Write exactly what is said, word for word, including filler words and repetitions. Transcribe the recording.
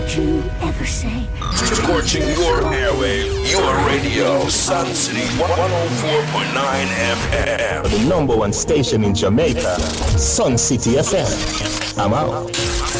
did you ever say? Scorching your airwaves, your radio, Sun City one oh four point nine F M. The number one station in Jamaica, Sun City F M. I'm out.